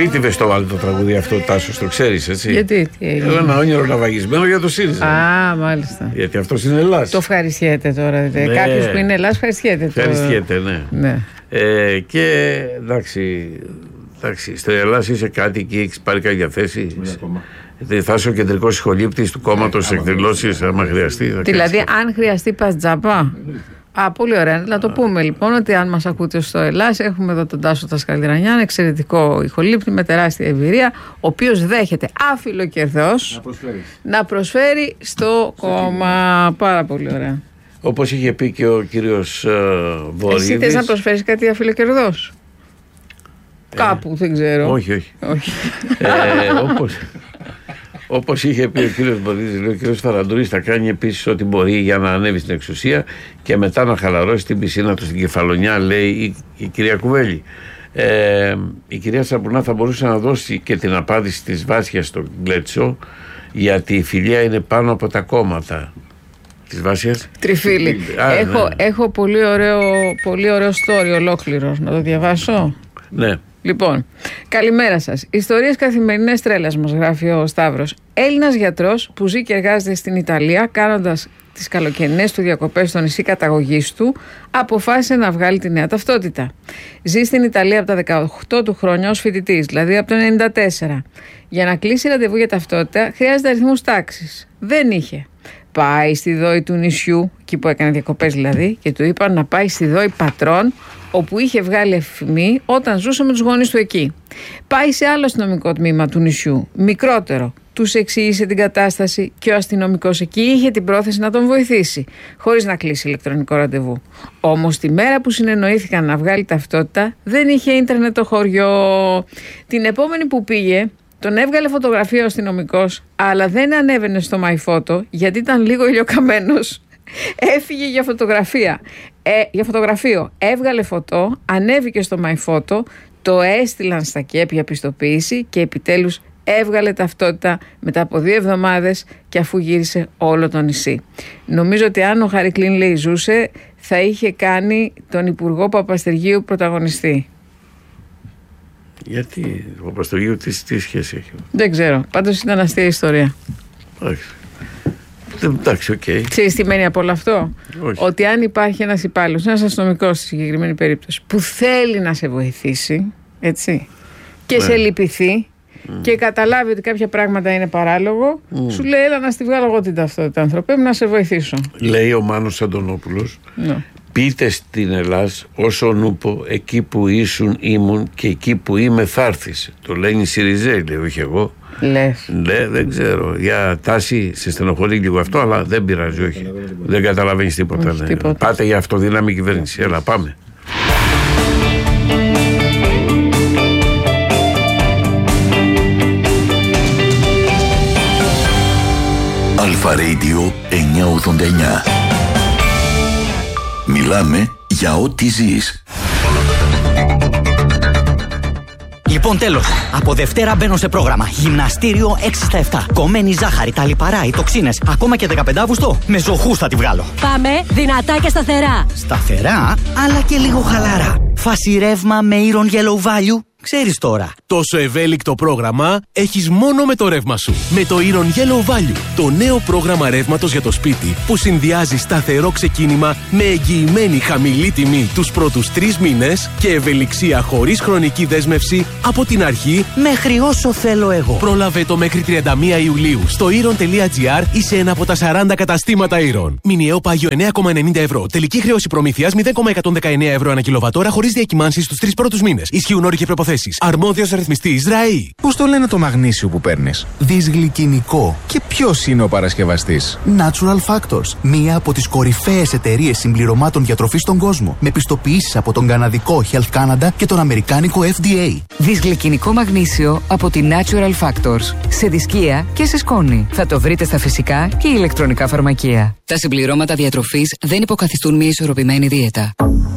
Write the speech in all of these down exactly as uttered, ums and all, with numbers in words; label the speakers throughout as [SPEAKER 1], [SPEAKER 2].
[SPEAKER 1] Επίτηδες το βάλει το τραγούδι αυτό, Τάσος, το ξέρεις, έτσι.
[SPEAKER 2] Γιατί, τι έγινε?
[SPEAKER 1] Ένα όνειρο ναυαγισμένο για το ΣΥΡΙΖΑ.
[SPEAKER 2] Α, μάλιστα.
[SPEAKER 1] Γιατί αυτός είναι Ελλάς.
[SPEAKER 2] Το ευχαριστιέται τώρα. Ναι. Κάποιος που είναι Ελλάς ευχαριστιέται.
[SPEAKER 1] Ευχαριστιέται, το... ναι.
[SPEAKER 2] ναι.
[SPEAKER 1] Ε, και εντάξει, εντάξει, στην Ελλάδα είσαι κάτι και έχεις πάρει κάποια θέση. Θα είσαι ο κεντρικός σχολήπτης του κόμματος εκδηλώσεις, άμα χρειαστεί.
[SPEAKER 2] Δηλαδή, αν χρειαστεί, πας τζάμπα. Α, πολύ ωραία. Να το πούμε λοιπόν ότι αν μας ακούτε στο Ελλάς, έχουμε εδώ τον Τάσο Τασκαλδρανιάν, εξαιρετικό ηχολήπτη με τεράστια εμπειρία, ο οποίος δέχεται άφιλοκερδός να προσφέρει, να προσφέρει στο κόμμα. Πάρα πολύ ωραία.
[SPEAKER 1] Όπως είχε πει και ο κύριος uh, Βορύδης.
[SPEAKER 2] Εσύ θες να προσφέρεις κάτι άφιλοκερδός? Ε, Κάπου, δεν ξέρω.
[SPEAKER 1] Όχι, όχι.
[SPEAKER 2] όχι.
[SPEAKER 1] ε, όπως, όπως είχε πει ο κύριος Βορύδης, ο κύριος Φαραντούρης θα κάνει επίσης ό,τι μπορεί για να ανέβει στην εξουσία και μετά να χαλαρώσει την πισίνα του στην Κεφαλονιά, λέει η, η κυρία Κουβέλη. Ε, η κυρία Σαπουνά θα μπορούσε να δώσει και την απάντηση της Βάσιας στο Γκλέτσο, γιατί η φιλία είναι πάνω από τα κόμματα. Της Βάσιας.
[SPEAKER 2] Τριφύλι. Α, έχω, ναι. έχω πολύ ωραίο, πολύ ωραίο story ολόκληρο. Να το διαβάσω.
[SPEAKER 1] Ναι.
[SPEAKER 2] Λοιπόν, καλημέρα σας. Ιστορίες καθημερινές τρέλας μας, γράφει ο Σταύρος. Έλληνας γιατρός που ζει και εργάζεται στην Ιταλία, κάνοντας τις καλοκαιρινές του διακοπές στο νησί καταγωγής του, αποφάσισε να βγάλει τη νέα ταυτότητα. Ζει στην Ιταλία από τα δεκαοκτώ του χρόνια ως φοιτητής, δηλαδή από το ενενήντα τέσσερα. Για να κλείσει ραντεβού για ταυτότητα χρειάζεται αριθμούς τάξης. Δεν είχε. Πάει στη Δόη του νησιού, εκεί που έκανε διακοπές δηλαδή, και του είπαν να πάει στη Δόη Πατρών, όπου είχε βγάλει εφημή όταν ζούσε με τους γονείς του εκεί. Πάει σε άλλο αστυνομικό τμήμα του νησιού, μικρότερο. Τους εξήγησε την κατάσταση και ο αστυνομικός εκεί είχε την πρόθεση να τον βοηθήσει, χωρίς να κλείσει ηλεκτρονικό ραντεβού. Όμως τη μέρα που συνεννοήθηκαν να βγάλει ταυτότητα, δεν είχε ίντερνετ το χωριό. Την επόμενη που πήγε, τον έβγαλε φωτογραφία ο αστυνομικός, αλλά δεν ανέβαινε στο MyPhoto γιατί ήταν λίγο ηλιοκαμένος. Έφυγε για φωτογραφία. Ε, για φωτογραφείο. Έβγαλε φωτό, ανέβηκε στο MyPhoto, το έστειλαν στα ΚΕΠ για πιστοποίηση και επιτέλους έβγαλε ταυτότητα μετά από δύο εβδομάδες και αφού γύρισε όλο το νησί. Νομίζω ότι αν ο Χαρικλίν λέει ζούσε, θα είχε κάνει τον Υπουργό Παπαστεργίου πρωταγωνιστή.
[SPEAKER 1] Γιατί ο Παπαστεργίου τι, τι σχέση έχει?
[SPEAKER 2] Δεν ξέρω. Πάντως ήταν αστεία ιστορία.
[SPEAKER 1] Όχι. Εντάξει, οκ. Okay.
[SPEAKER 2] Ξέρεις τι μένει από όλο αυτό?
[SPEAKER 1] Όχι.
[SPEAKER 2] Ότι αν υπάρχει ένας υπάλληλος, ένας αστυνομικός στη συγκεκριμένη περίπτωση, που θέλει να σε βοηθήσει, έτσι, και ναι. σε λυπηθεί mm. και καταλάβει ότι κάποια πράγματα είναι παράλογο, mm. σου λέει έλα να στη βγάλω εγώ την ταυτότητα, ανθρωπέ μου, να σε βοηθήσω.
[SPEAKER 1] Λέει ο Μάνος Αντωνόπουλος,
[SPEAKER 2] ναι. πείτε
[SPEAKER 1] στην Ελλάς όσο νούπο, εκεί που ήσουν ήμουν και εκεί που είμαι θα έρθεις. Το λένε οι Σιριζέοι, λέει, όχι εγώ.
[SPEAKER 2] Λες.
[SPEAKER 1] Ναι, δεν ξέρω. Για Τάση, σε στενοχωρεί λίγο αυτό, αλλά δεν πειράζει, όχι. Δεν καταλαβαίνεις τίποτα. Ναι. τίποτα. Πάτε για αυτοδύναμη κυβέρνηση. Έλα, πάμε.
[SPEAKER 3] Αλφα Radio εννιακόσια ογδόντα εννιά. Μιλάμε για ό,τι ζεις.
[SPEAKER 4] Λοιπόν, τέλος. Από Δευτέρα μπαίνω σε πρόγραμμα. Γυμναστήριο έξι στα επτά. Κομμένη ζάχαρη, τα λιπαρά, οι τοξίνες. Ακόμα και δεκαπέντε Αυγούστου. Με ζωχούς θα τη βγάλω.
[SPEAKER 5] Πάμε δυνατά και σταθερά.
[SPEAKER 4] Σταθερά, αλλά και λίγο χαλαρά. Φάση ρεύμα με Iron Yellow Value. Ξέρεις τώρα.
[SPEAKER 6] Τόσο ευέλικτο πρόγραμμα έχεις μόνο με το ρεύμα σου. Με το Iron Yellow Value, το νέο πρόγραμμα ρεύματος για το σπίτι που συνδυάζει σταθερό ξεκίνημα με εγγυημένη χαμηλή τιμή τους πρώτους τρεις μήνες και ευελιξία χωρίς χρονική δέσμευση από την αρχή
[SPEAKER 4] μέχρι όσο θέλω εγώ.
[SPEAKER 6] Πρόλαβε το μέχρι τριάντα μία Ιουλίου στο iron.gr ή σε ένα από τα σαράντα καταστήματα Iron. Μηνιαίο πάγιο εννέα κόμμα ενενήντα ευρώ. Τελική χρέωση προμήθειας μηδέν κόμμα εκατόν δεκαεννέα ευρώ ανά κιλοβατόρα χωρίς διακυμάνσεις στους τρεις πρώτους μήνες. Ισχύουν όροι και προϋποθέσεις. Αρμόδιος ρυθμιστής ΡΑΗ.
[SPEAKER 7] Πώς το λένε το μαγνήσιο που παίρνεις? Δυσγλυκινικό. Και ποιος είναι ο παρασκευαστής? Natural Factors. Μία από τις κορυφαίες εταιρείες συμπληρωμάτων διατροφής στον κόσμο. Με πιστοποιήσεις από τον καναδικό Health Canada και τον αμερικάνικο F D A.
[SPEAKER 8] Δυσγλυκινικό μαγνήσιο από τη Natural Factors. Σε δισκία και σε σκόνη. Θα το βρείτε στα φυσικά και ηλεκτρονικά φαρμακεία. Τα συμπληρώματα διατροφής δεν υποκαθιστούν μια ισορροπημένη δίαιτα.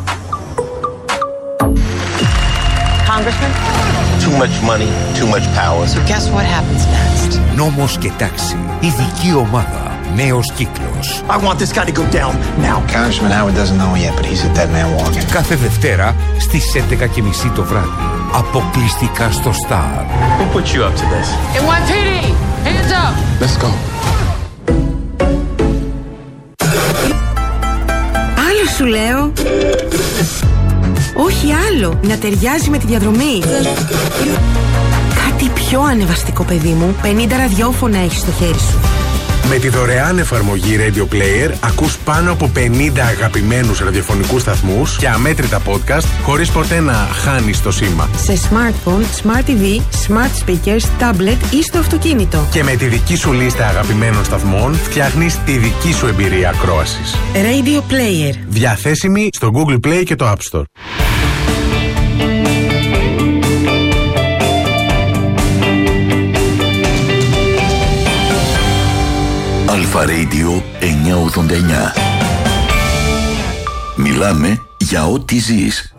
[SPEAKER 9] Congressman? Too much money, too much power. So guess what happens next?
[SPEAKER 10] Νόμος και τάξη. Ειδική ομάδα. Νέος κύκλος.
[SPEAKER 11] I want this guy to go down now.
[SPEAKER 12] Congressman Howard doesn't know yet, but he's a dead man walking.
[SPEAKER 10] Κάθε Δευτέρα στις έντεκα και μισή το βράδυ. Αποκλειστικά στο Star.
[SPEAKER 9] Who put you up to this?
[SPEAKER 5] N Y P D, hands up.
[SPEAKER 12] Let's go.
[SPEAKER 13] Άλλο σου λέω. Όχι άλλο. Να ταιριάζει με τη διαδρομή. Κάτι πιο ανεβαστικό, παιδί μου. πενήντα ραδιόφωνα έχεις στο χέρι σου.
[SPEAKER 14] Με τη δωρεάν εφαρμογή Radio Player ακούς πάνω από πενήντα αγαπημένους ραδιοφωνικούς σταθμούς και αμέτρητα podcast χωρίς ποτέ να χάνεις το σήμα.
[SPEAKER 13] Σε smartphone, smart τι βι, smart speakers, tablet ή στο αυτοκίνητο.
[SPEAKER 14] Και με τη δική σου λίστα αγαπημένων σταθμών φτιάχνεις τη δική σου εμπειρία ακρόασης.
[SPEAKER 13] Radio Player.
[SPEAKER 14] Διαθέσιμη στο Google Play και το App Store.
[SPEAKER 3] Αλφα Radio εννιακόσια ογδόντα εννιά. Μιλάμε για ό,τι ζεις.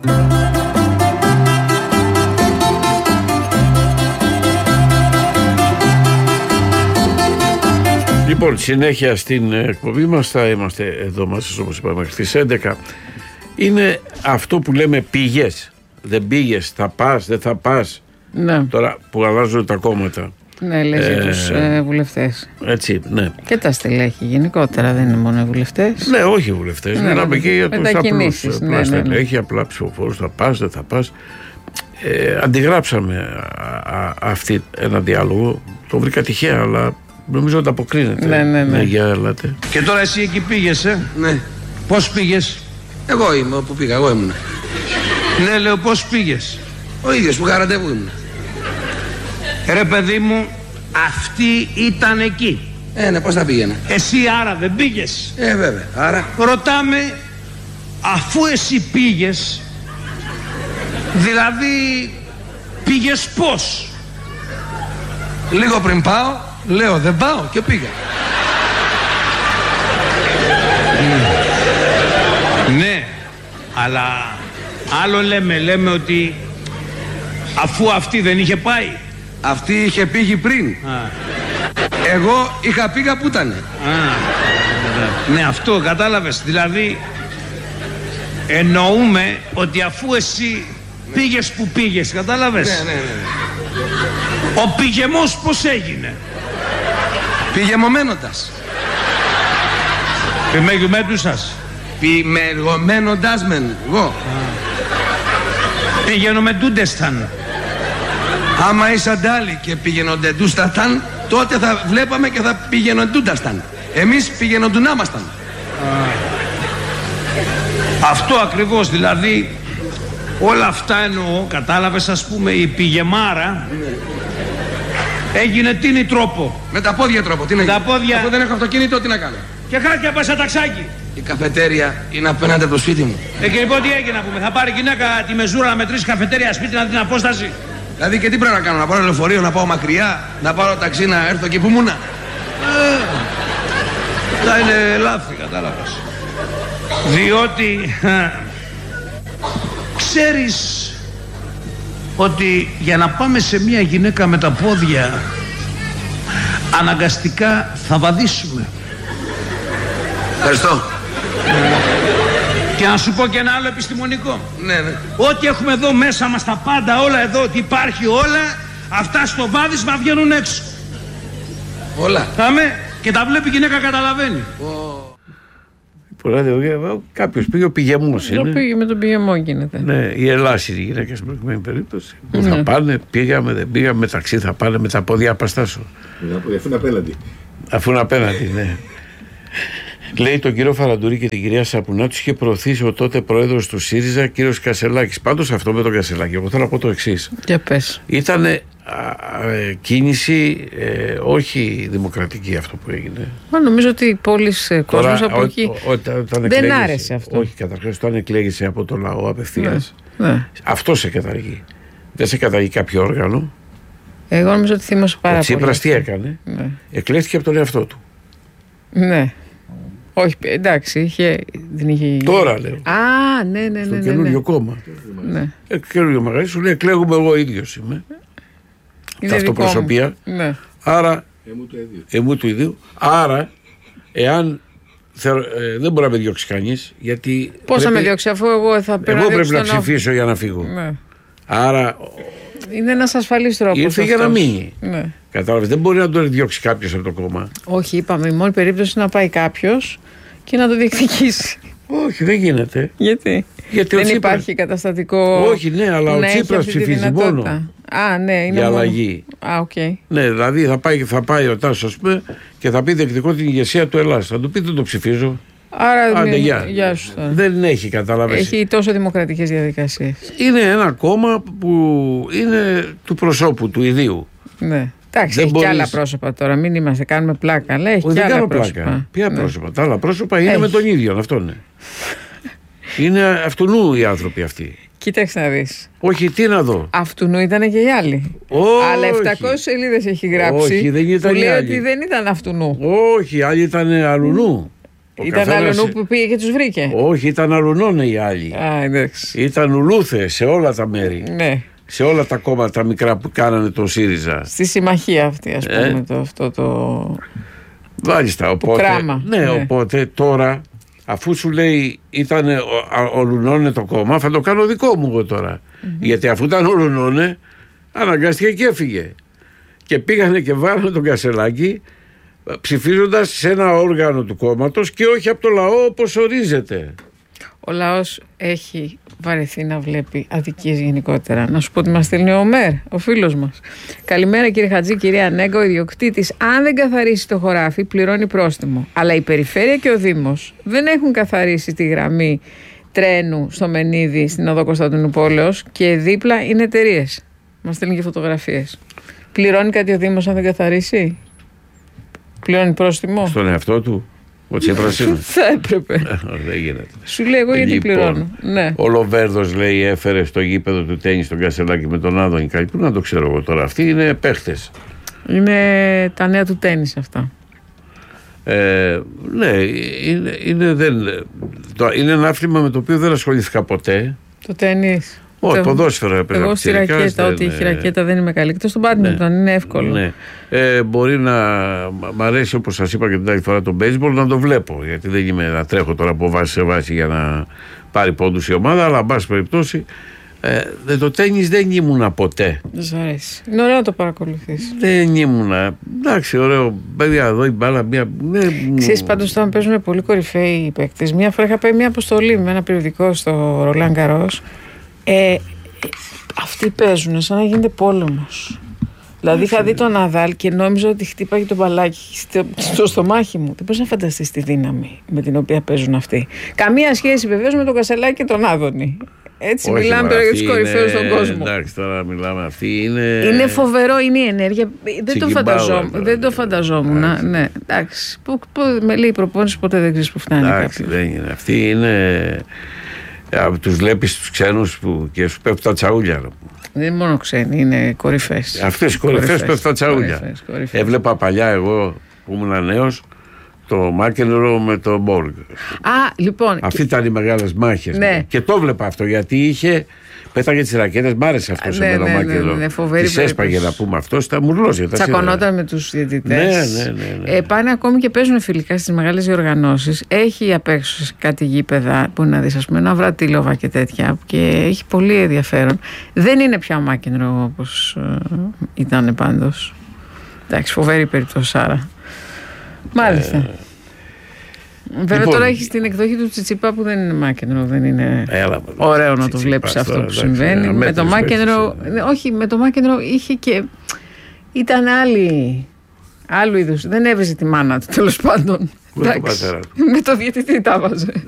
[SPEAKER 1] Λοιπόν, συνέχεια στην εκπομπή μας, θα είμαστε εδώ μαζί, όπως είπαμε, μέχρι τις έντεκα. Είναι αυτό που λέμε πήγες. Δεν πήγες, θα πας, δεν θα πας.
[SPEAKER 2] Ναι.
[SPEAKER 1] Τώρα που αλλάζουν τα κόμματα.
[SPEAKER 2] Ναι, λες για τους ε, βουλευτές.
[SPEAKER 1] Έτσι, ναι.
[SPEAKER 2] Και τα στελέχη γενικότερα, δεν είναι μόνο οι βουλευτές.
[SPEAKER 1] Ναι, όχι οι βουλευτές.
[SPEAKER 2] Ναι,
[SPEAKER 1] μιλάμε
[SPEAKER 2] ναι,
[SPEAKER 1] και για τους απλούς.
[SPEAKER 2] Ναι,
[SPEAKER 1] Απλά
[SPEAKER 2] ναι, ναι.
[SPEAKER 1] στελέχη, απλά ψηφοφόρους, θα πας, δεν θα πας. Ε, αντιγράψαμε α, α, αυτή ένα διάλογο. Το βρήκα τυχαία, αλλά νομίζω ότι αποκρίνεται.
[SPEAKER 2] Ναι, ναι, ναι.
[SPEAKER 1] Ναι, για έλατε.
[SPEAKER 15] Και τώρα εσύ εκεί πήγες, ε?
[SPEAKER 16] Ναι.
[SPEAKER 15] Πώς πήγες?
[SPEAKER 16] Εγώ είμαι όπου πήγα, εγώ ήμουν.
[SPEAKER 15] Ναι, λέω, πώς πήγες?
[SPEAKER 16] Ο ίδιος που είχα ραντεβού ήμουν.
[SPEAKER 15] Ρε παιδί μου, αυτή ήταν εκεί.
[SPEAKER 16] Ε, ναι, πώς θα πήγαινε?
[SPEAKER 15] Εσύ άρα δεν πήγες?
[SPEAKER 16] Ε, βέβαια, άρα.
[SPEAKER 15] Ρωτάμε, αφού εσύ πήγες, δηλαδή πήγες πώς?
[SPEAKER 16] Λίγο πριν πάω, λέω δεν πάω και πήγα.
[SPEAKER 15] Ναι, αλλά άλλο λέμε, λέμε ότι αφού αυτή δεν είχε πάει.
[SPEAKER 16] Αυτή είχε πήγει πριν.
[SPEAKER 15] Α.
[SPEAKER 16] Εγώ είχα πήγα που ήτανε.
[SPEAKER 15] Α, ναι, αυτό κατάλαβες. Δηλαδή εννοούμε ότι αφού εσύ πήγες που πήγες, κατάλαβες.
[SPEAKER 16] Ναι, ναι, ναι.
[SPEAKER 15] Ο πηγεμός πώς έγινε?
[SPEAKER 16] Πηγεμωμένοντας.
[SPEAKER 15] Πηγεμέντουσας.
[SPEAKER 16] Πηγεμωμένοντας μεν, εγώ.
[SPEAKER 15] Πηγαινομεντούντεσταν.
[SPEAKER 16] Άμα ήσαν άλλοι και πηγαινοντεντούσταταν, τότε θα βλέπαμε και θα πηγαινοντούντασταν. Εμείς πηγαινοντουνάμασταν.
[SPEAKER 15] Αυτό ακριβώς, δηλαδή όλα αυτά εννοώ, κατάλαβες, ας πούμε η πηγεμάρα έγινε τίνη τρόπο.
[SPEAKER 16] Με τα πόδια τρόπο, τι να
[SPEAKER 15] γίνει?
[SPEAKER 16] Τα πόδια. Αφού δεν έχω αυτοκίνητο, τι να κάνω?
[SPEAKER 15] Και χάρτια πάει σαν ταξάκι.
[SPEAKER 16] Η καφετέρια είναι απέναντι από το σπίτι μου.
[SPEAKER 15] Ε, και λοιπόν τι έγινε να πούμε, θα πάρει γυναίκα τη μεζούρα να μετρήσει καφετέρια σπίτι να δει την απόσταση.
[SPEAKER 16] Δηλαδή και τι πρέπει να κάνω, να πάρω λεωφορείο, να πάω μακριά, να πάρω ταξί, να έρθω εκεί που ήμουνα?
[SPEAKER 15] Ε, θα είναι λάθη, κατάλαβες. Διότι ε, ξέρεις ότι για να πάμε σε μια γυναίκα με τα πόδια αναγκαστικά θα βαδίσουμε.
[SPEAKER 16] Ευχαριστώ.
[SPEAKER 15] Και να σου πω και ένα άλλο επιστημονικό.
[SPEAKER 16] Ναι, ναι.
[SPEAKER 15] Ό,τι έχουμε εδώ μέσα μας, τα πάντα, όλα εδώ, ότι υπάρχει όλα, αυτά στο βάδισμα βγαίνουν έξω.
[SPEAKER 16] Όλα.
[SPEAKER 15] Πάμε και τα βλέπει η γυναίκα, καταλαβαίνει.
[SPEAKER 1] Κάποιος πήγε, ο πηγεμός είναι.
[SPEAKER 2] Πήγε με τον πηγεμό γίνεται.
[SPEAKER 1] Ναι, η ελάσσιτη γυναίκα στην προηγούμενη περίπτωση. Που
[SPEAKER 2] Ναι.
[SPEAKER 1] θα πάνε, πήγαμε, δεν πήγαμε, με ταξί θα πάνε, με τα πόδια απαστάσεων.
[SPEAKER 17] Αφού είναι απέναντι.
[SPEAKER 1] Αφού είναι απέναντι, ναι. Λέει τον κύριο Φαραντούρη και την κυρία Σαπουνά, τους είχε προωθήσει ο τότε πρόεδρος του ΣΥΡΙΖΑ, κύριος Κασελάκης. Πάντως αυτό με τον Κασελάκη, εγώ θέλω να πω το εξής.
[SPEAKER 2] Για πες.
[SPEAKER 1] Ήτανε κίνηση ε, όχι δημοκρατική αυτό που έγινε.
[SPEAKER 2] Μα νομίζω ότι πόλεις κόσμος από
[SPEAKER 1] ό,
[SPEAKER 2] εκεί
[SPEAKER 1] ό, όταν
[SPEAKER 2] δεν
[SPEAKER 1] εκλέγησε,
[SPEAKER 2] άρεσε αυτό.
[SPEAKER 1] Όχι, καταρχάς όταν εκλέγησε από το λαό απευθείας,
[SPEAKER 2] ναι, ναι.
[SPEAKER 1] αυτό σε καταργεί. Δεν σε καταργεί κάποιο όργανο.
[SPEAKER 2] Εγώ νομίζω ότι θύμωσε πάρα
[SPEAKER 1] ο
[SPEAKER 2] πολύ.
[SPEAKER 1] Ο Τσίπρας τι έκανε?
[SPEAKER 2] Ναι.
[SPEAKER 1] Εκλέχθηκε από τον εαυτό του.
[SPEAKER 2] Ναι. Όχι, εντάξει, είχε, δεν είχε...
[SPEAKER 1] Τώρα λέω.
[SPEAKER 2] Α, ναι, ναι, ναι.
[SPEAKER 1] Στο
[SPEAKER 2] ναι,
[SPEAKER 1] καινούριο
[SPEAKER 2] ναι.
[SPEAKER 1] κόμμα.
[SPEAKER 2] Ναι.
[SPEAKER 1] Ε, καινούριο μαγαζί σου λέει εκλέγουμε εγώ ίδιος είμαι.
[SPEAKER 2] Είναι
[SPEAKER 1] αυτοπροσωπία.
[SPEAKER 2] Ναι.
[SPEAKER 1] Άρα,
[SPEAKER 17] εμού του ίδιου.
[SPEAKER 1] εμού του ίδιου. Άρα, εάν θε, ε, δεν μπορεί να με διώξει κανείς, γιατί.
[SPEAKER 2] Πώς θα με διώξει, αφού εγώ θα πρέπει,
[SPEAKER 1] εγώ
[SPEAKER 2] να,
[SPEAKER 1] πρέπει να ψηφίσω για να φύγω.
[SPEAKER 2] Ναι.
[SPEAKER 1] Άρα.
[SPEAKER 2] Είναι ένας ασφαλής τρόπος.
[SPEAKER 1] Ήρθε για να μείνει.
[SPEAKER 2] Ναι.
[SPEAKER 1] Κατάλαβες, δεν μπορεί να τον διώξει κάποιος από το κόμμα.
[SPEAKER 2] Όχι, είπαμε, η μόνη περίπτωση είναι να πάει κάποιος και να το διεκδικήσει.
[SPEAKER 1] Όχι, δεν γίνεται.
[SPEAKER 2] Γιατί,
[SPEAKER 1] Γιατί
[SPEAKER 2] δεν
[SPEAKER 1] Τσίπρας...
[SPEAKER 2] υπάρχει καταστατικό.
[SPEAKER 1] Όχι, ναι, αλλά ο Τσίπρας ψηφίζει μόνο.
[SPEAKER 2] Α, ναι, είναι
[SPEAKER 1] για
[SPEAKER 2] μόνο.
[SPEAKER 1] αλλαγή.
[SPEAKER 2] Α, οκ. Okay.
[SPEAKER 1] Ναι, δηλαδή θα πάει, θα πάει ο Τάσος, ας πούμε, και θα πει διεκδικώ την ηγεσία του Ελλάς. Θα του πει δεν το ψηφίζω.
[SPEAKER 2] Άρα
[SPEAKER 1] Άντε,
[SPEAKER 2] γεια, γεια σου τώρα.
[SPEAKER 1] Δεν έχει, κατάλαβες.
[SPEAKER 2] Έχει τόσο δημοκρατικές διαδικασίες.
[SPEAKER 1] Είναι ένα κόμμα που είναι του προσώπου, του ιδίου.
[SPEAKER 2] Ναι. Εντάξει,
[SPEAKER 1] δεν
[SPEAKER 2] έχει
[SPEAKER 1] μπορείς...
[SPEAKER 2] και άλλα πρόσωπα τώρα. Μην είμαστε, κάνουμε πλάκα. Αλλά έχει
[SPEAKER 1] Όχι,
[SPEAKER 2] και
[SPEAKER 1] δεν
[SPEAKER 2] άλλα
[SPEAKER 1] κάνω
[SPEAKER 2] πρόσωπα.
[SPEAKER 1] Πλάκα. Ποια
[SPEAKER 2] ναι.
[SPEAKER 1] πρόσωπα. Τα άλλα πρόσωπα είναι
[SPEAKER 2] έχει.
[SPEAKER 1] με τον ίδιο. Αυτό είναι. Είναι αυτού νου οι άνθρωποι αυτοί.
[SPEAKER 2] Κοίταξε να δεις.
[SPEAKER 1] Όχι, τι να δω.
[SPEAKER 2] Αυτού νου ήταν και οι άλλοι.
[SPEAKER 1] Όχι.
[SPEAKER 2] Αλλά επτακόσιες σελίδες έχει γράψει.
[SPEAKER 1] Όχι, δεν ήταν.
[SPEAKER 2] Που λέει
[SPEAKER 1] άλλοι.
[SPEAKER 2] ότι δεν ήταν αυτού νου.
[SPEAKER 1] Όχι, άλλοι ήταν αλλού.
[SPEAKER 2] Ήταν καθένας... αλλού που πήγε και τους βρήκε.
[SPEAKER 1] Όχι, ήταν αλλουνών οι άλλοι.
[SPEAKER 2] Α, εντάξει.
[SPEAKER 1] Ήταν ουλούθε σε όλα τα μέρη.
[SPEAKER 2] Ναι.
[SPEAKER 1] Σε όλα τα κόμματα μικρά που κάνανε το ΣΥΡΙΖΑ.
[SPEAKER 2] Στη συμμαχία αυτή, ας πούμε, ε? το, αυτό το.
[SPEAKER 1] Μάλιστα, οπότε.
[SPEAKER 2] Κράμα.
[SPEAKER 1] Ναι, ναι, οπότε τώρα, αφού σου λέει ήταν ολουνώνε το κόμμα, θα το κάνω δικό μου εγώ τώρα. Mm-hmm. Γιατί αφού ήταν ολουνώνε, αναγκάστηκε και έφυγε. Και πήγανε και βάλανε τον Κασελάκη, ψηφίζοντας σε ένα όργανο του κόμματος και όχι από το λαό όπως ορίζεται.
[SPEAKER 2] Ο λαός έχει βαρεθεί να βλέπει αδικίες γενικότερα. Να σου πω ότι μας στέλνει ο Μέρ, ο φίλος μας. Καλημέρα κύριε Χατζή, κυρία Νέγκο. Ο ιδιοκτήτης, αν δεν καθαρίσει το χωράφι, πληρώνει πρόστιμο. Αλλά η περιφέρεια και ο Δήμος δεν έχουν καθαρίσει τη γραμμή τρένου στο Μενίδη, στην οδό Κωνσταντινούπολεως, και δίπλα είναι εταιρείες. Μας στέλνει και φωτογραφίες. Πληρώνει κάτι ο Δήμος αν δεν καθαρίσει? Πληρώνει πρόστιμο?
[SPEAKER 1] Στον εαυτό του. Ο Τσίπρας είναι.
[SPEAKER 2] Θα έπρεπε.
[SPEAKER 1] Δεν γίνεται.
[SPEAKER 2] Σου λέει εγώ γιατί λοιπόν, πληρώνω. Ναι.
[SPEAKER 1] Ο Λοβέρδος λέει έφερε στο γήπεδο του τένις τον Κασελάκη με τον Άδωνη. Πού να το ξέρω εγώ τώρα. Αυτοί είναι παίχτες.
[SPEAKER 2] Είναι τα νέα του τένις αυτά.
[SPEAKER 1] Ε, ναι, είναι, είναι, δεν, το, είναι ένα άθλημα με το οποίο δεν ασχολήθηκα ποτέ.
[SPEAKER 2] Το τένις.
[SPEAKER 1] Όχι, το ποδόσφαιρο έπαιζα.
[SPEAKER 2] Εγώ στη ρακέτα, ό,τι έχει ρακέτα δεν είμαι καλή. Εκτός στον μπάντμιντον, ναι, είναι εύκολο.
[SPEAKER 1] Ναι. Ε, μπορεί να μ' αρέσει, όπως σας είπα και την άλλη φορά, το baseball, να το βλέπω. Γιατί δεν είμαι να τρέχω τώρα από βάση σε βάση για να πάρει πόντους η ομάδα, αλλά εν πάση περιπτώσει. Ε, το τένις δεν ήμουνα ποτέ.
[SPEAKER 2] Δεν σου αρέσει. Είναι ωραίο να το παρακολουθείς.
[SPEAKER 1] Δεν ήμουνα. Εντάξει, ωραίο. Παιδιά, εδώ η μπάλα. Μια...
[SPEAKER 2] Ξέρεις, πάντως όταν παίζουν πολύ κορυφαίοι παίκτες. Μια φορά είχα πάει μια αποστολή με ένα περιοδικό στο Ρολάν Γκαρός. Ε, αυτοί παίζουν σαν να γίνεται πόλεμος. Δηλαδή είχα δει τον Ναδάλ και νόμιζα ότι χτύπαγε το μπαλάκι στο, στο στομάχι μου. Δεν μπορείς να φανταστείς τη δύναμη με την οποία παίζουν αυτοί. Καμία σχέση βεβαίως με τον Κασελάκη και τον Άδωνη. Έτσι. Όχι, μιλάμε τώρα για τους κορυφαίους στον κόσμο.
[SPEAKER 1] Εντάξει, τώρα μιλάμε. Αυτή είναι.
[SPEAKER 2] Είναι φοβερό, είναι η ενέργεια. Δεν το, φανταζόμουν, δεν το φανταζόμουν. Ναι, εντάξει. Που, που, με λέει η προπόνηση, ποτέ δεν ξέρεις που φτάνει.
[SPEAKER 1] Εντάξει, δεν είναι. Αυτή είναι. Τους βλέπεις τους ξένους που και σου πέφτουν τα τσαούλια.
[SPEAKER 2] Δεν είναι μόνο ξένοι, είναι κορυφές.
[SPEAKER 1] Αυτές οι κορυφές πέφτουν τα τσαούλια. Κορυφές, κορυφές. Έβλεπα παλιά εγώ που ήμουν νέος το Μάκενρο με το Μπόργκ.
[SPEAKER 2] Α, λοιπόν.
[SPEAKER 1] Αυτοί ήταν οι μεγάλες μάχες.
[SPEAKER 2] Ναι.
[SPEAKER 1] Και το βλέπα αυτό γιατί είχε. Πέταγε τις ρακέτες, μ' άρεσε αυτό σε μένα ο Μάκενρο. Τις έσπαγε να πούμε αυτό, τα μουρλώζε.
[SPEAKER 2] Τσακωνόταν με τους διαιτητές.
[SPEAKER 1] Ναι, ναι, ναι, ναι.
[SPEAKER 2] Ε, πάνε ακόμη και παίζουν φιλικά στις μεγάλες διοργανώσεις. Έχει απ' έξω κάτι γήπεδα που να δεις, ας πούμε, ένα Βρατήλοβα και τέτοια. Και έχει πολύ ενδιαφέρον. Δεν είναι πια ο Μάκενρο όπως ε, ήταν πάντως. Εντάξει, φοβερή περίπτωση άρα. Μάλιστα. Ε, Βέβαια λοιπόν, τώρα έχει την εκδοχή του Τσιτσιπά που δεν είναι Μάκενρο, δεν είναι
[SPEAKER 1] έλα,
[SPEAKER 2] ωραίο να το βλέπεις αυτό τώρα, που συμβαίνει. Με, με το Μάκενρο, όχι, με το Μάκενρο είχε και ήταν άλλη, άλλου είδους, δεν έβριζε τη μάνα του τέλος πάντων.
[SPEAKER 1] Με, το πατέρα του.
[SPEAKER 2] Με το διαιτητή τα βάζε.